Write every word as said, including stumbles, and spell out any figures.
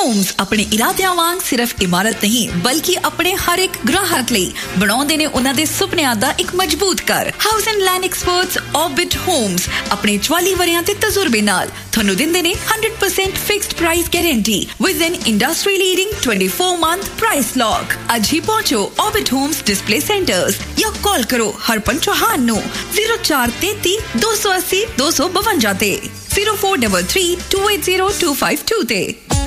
Homes ਆਪਣੇ ਇਰਾਦਿਆਂ ਵਾਂਗ ਸਿਰਫ ਇਮਾਰਤ ਨਹੀਂ ਬਲਕਿ ਆਪਣੇ ਹਰ ਇੱਕ ਗ੍ਰਾਹਕ ਲਈ ਬਣਾਉਂਦੇ ਨੇ ਉਹਨਾਂ ਦੇ ਸੁਪਨਿਆਂ ਦਾ ਇੱਕ ਮਜ਼ਬੂਤ ਘਰ। House and land experts orbit homes ਆਪਣੇ ਚੁਆਲੀ ਵਰਿਆਂ ਦੇ ਤਜਰਬੇ ਨਾਲ ਤੁਹਾਨੂੰ ਦਿੰਦੇ ਨੇ one hundred percent fixed price guarantee with N industry leading twenty-four month price lock. ਅੱਜ ਹੀ ਪਹੁੰਚੋ ਆਰਬਿਟ ਹੋਮਸ ਡਿਸਪਲੇ ਸੈਂਟਰਸ ਜਾਂ ਕਾਲ ਕਰੋ ਹਰਪਨ ਚੌਹਾਨ ਨੂੰ zero four three three two eight zero two two five one ਤੇ zero four three three two eight zero two five two ਤੇ।